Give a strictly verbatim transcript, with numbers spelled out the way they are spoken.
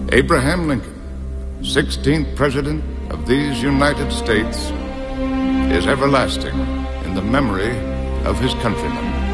Abraham Lincoln, sixteenth President of these United States, is everlasting in the memory of his countrymen.